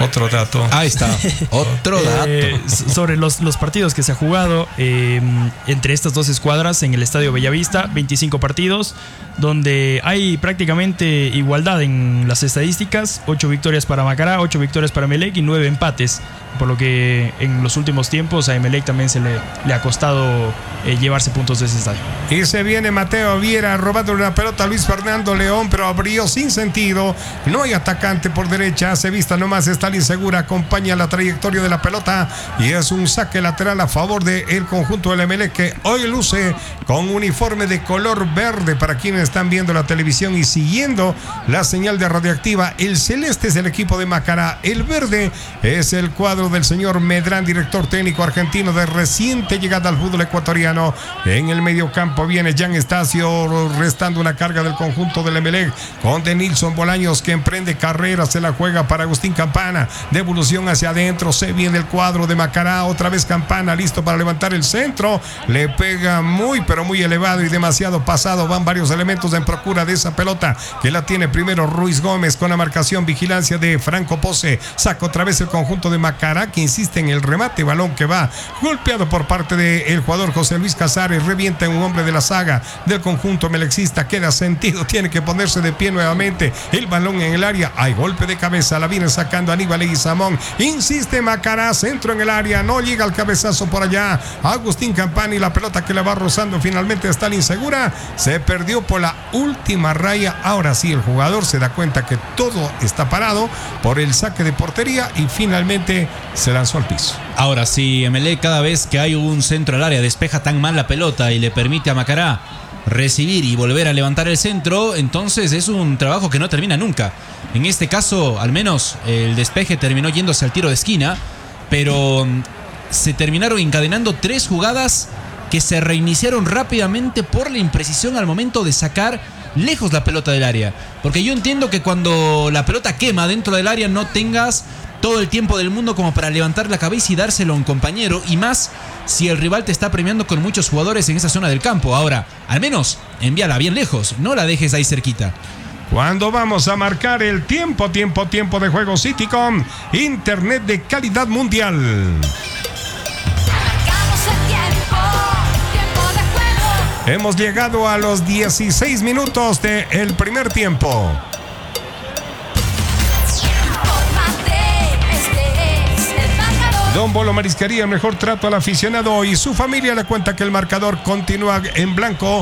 Otro dato. Ahí está, otro dato. Sobre los partidos que se ha jugado entre estas dos escuadras en el Estadio Bellavista, 25 partidos, donde hay prácticamente igualdad en las estadísticas, 8 victorias para Macará, 8 victorias para Emelec y 9 empates, por lo que en los últimos tiempos a Emelec también se le ha costado llevarse puntos de ese estadio. Y se viene Mateo Viera robando una pelota a Luis Fernando León, pero abrió sin sentido. No hay atacante por derecha, se vista nomás, está insegura, acompaña la trayectoria de la pelota y es un saque lateral a favor del conjunto del Emelec, que hoy luce con uniforme de color verde para quienes están viendo la televisión y siguiendo la señal de Radioactiva. El celeste es el equipo de Macará, el verde es el cuadro del señor Medrán, director técnico argentino de reciente llegada al fútbol ecuatoriano. En el medio campo viene Jan Estacio restando una carga del conjunto del Emelec con Denilson Bolaños, que emprende carrera, se la juega para Agustín Campana, devolución hacia adentro, se viene el cuadro de Macará, otra vez Campana listo para levantar el centro, le pega muy pero muy elevado y demasiado pasado, van varios elementos en procura de esa pelota, que la tiene primero Ruiz Gómez con la marcación, vigilancia de Franco Pose, saca otra vez el conjunto de Macará, que insiste en el remate, balón que va golpeado por parte del jugador José Luis Casares, revienta en un hombre de la saga del conjunto melexista, queda sentido, tiene que ponerse de pie nuevamente, el balón en el área, hay golpe de cabeza, la viene sacando Aníbal Leguizamón, insiste Macará, centro en el área, no llega el cabezazo por allá, Agustín Campana, y la pelota que la va rozando finalmente está insegura, se perdió por la última raya. Ahora sí el jugador se da cuenta que todo está parado por el saque de portería y finalmente se lanzó al piso. Ahora sí, Emelec, cada vez que hay un centro al área, despeja tan mal la pelota y le permite a Macará recibir y volver a levantar el centro, entonces es un trabajo que no termina nunca. En este caso, al menos el despeje terminó yéndose al tiro de esquina, pero se terminaron encadenando 3 jugadas que se reiniciaron rápidamente por la imprecisión al momento de sacar lejos la pelota del área. Porque yo entiendo que cuando la pelota quema dentro del área no tengas todo el tiempo del mundo como para levantar la cabeza y dárselo a un compañero, y más si el rival te está premiando con muchos jugadores en esa zona del campo. Ahora, al menos envíala bien lejos, no la dejes ahí cerquita. Cuando vamos a marcar el tiempo de juego, Citycom, internet de calidad mundial. Hemos llegado a los 16 minutos del primer tiempo. Don Bolo Marisquería, el mejor trato al aficionado y su familia. Le cuenta que el marcador continúa en blanco.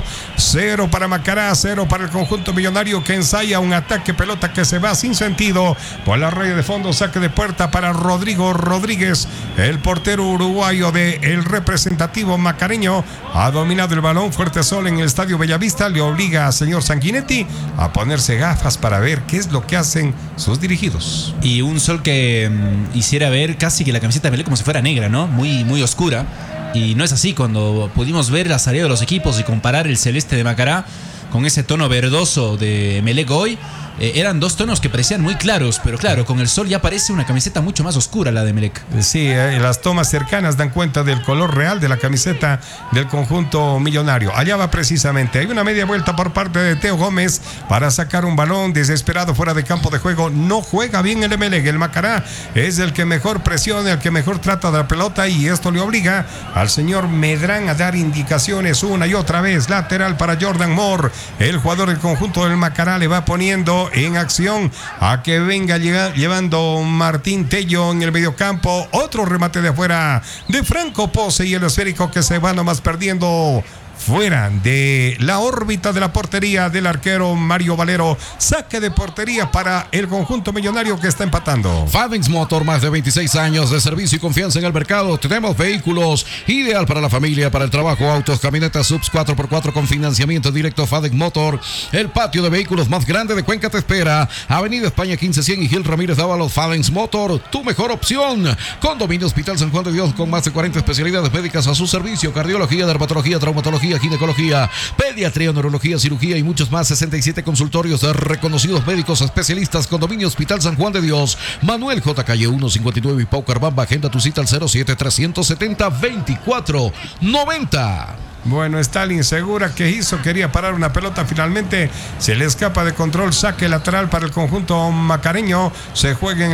0 para Macará, 0 para el conjunto millonario, que ensaya un ataque, pelota que se va sin sentido por la raya de fondo. Saque de puerta para Rodrigo Rodríguez, el portero uruguayo del representativo macareño. Ha dominado el balón. Fuerte sol en el Estadio Bellavista le obliga al señor Sanguinetti a ponerse gafas para ver qué es lo que hacen sus dirigidos. Y un sol que hiciera ver casi que la camiseta de Emelec como si fuera negra, ¿no? Muy, muy oscura. Y no es así. Cuando pudimos ver la salida de los equipos y comparar el celeste de Macará con ese tono verdoso de Emelec hoy, eran 2 tonos que parecían muy claros, pero claro, con el sol ya parece una camiseta mucho más oscura la de Emelec. Sí, las tomas cercanas dan cuenta del color real de la camiseta del conjunto millonario. Allá va precisamente. Hay una media vuelta por parte de Teo Gómez para sacar un balón desesperado fuera de campo de juego. No juega bien el Emelec. El Macará es el que mejor presiona, el que mejor trata de la pelota, y esto le obliga al señor Medrán a dar indicaciones una y otra vez. Lateral para Jordan Moore. El jugador del conjunto del Macará le va poniendo en acción a que venga llevando Martín Tello en el mediocampo. Otro remate de afuera de Franco Pose y el esférico que se va nomás perdiendo fuera de la órbita de la portería del arquero Mario Valero. Saque de portería para el conjunto millonario que está empatando. Fadings Motor, más de 26 años de servicio y confianza en el mercado. Tenemos vehículos ideal para la familia, para el trabajo, autos, camionetas, subs 4x4 con financiamiento directo. Fadings Motor, el patio de vehículos más grande de Cuenca te espera. Avenida España 1500 y Gil Ramírez Dávalos. Fadings Motor, tu mejor opción. Condominio Hospital San Juan de Dios, con más de 40 especialidades médicas a su servicio: cardiología, dermatología, traumatología, ginecología, pediatría, neurología, cirugía y muchos más. 67 consultorios de reconocidos médicos especialistas. Condominio Hospital San Juan de Dios, Manuel J. Calle 159 y Pau Carbamba. Agenda tu cita al 07-370-2490. Bueno, Stalin segura que hizo, quería parar una pelota, finalmente se le escapa de control. Saque lateral para el conjunto macareño. Se juega en